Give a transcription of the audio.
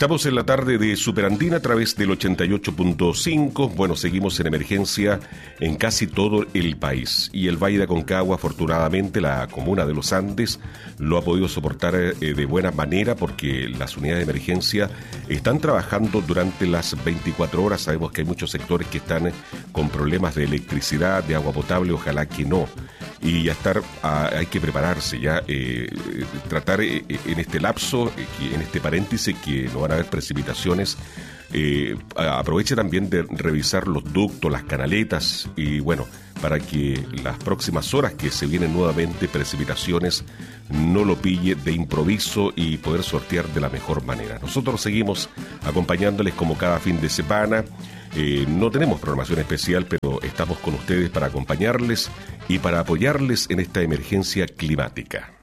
Estamos en la tarde de Superandina a través del 88.5. Bueno, seguimos en emergencia en casi todo el país. Y el Valle de Aconcagua, afortunadamente, la comuna de Los Andes, lo ha podido soportar de buena manera porque las unidades de emergencia están trabajando durante las 24 horas. Sabemos que hay muchos sectores que están con problemas de electricidad, de agua potable, ojalá que no. Y ya hay que prepararse, ya tratar en este lapso, en este paréntesis que no van a haber precipitaciones. Aproveche también de revisar los ductos, las canaletas y bueno, para que las próximas horas que se vienen nuevamente precipitaciones no lo pille de improviso y poder sortear de la mejor manera. Nosotros seguimos acompañándoles como cada fin de semana. No tenemos programación especial, pero estamos con ustedes para acompañarles y para apoyarles en esta emergencia climática.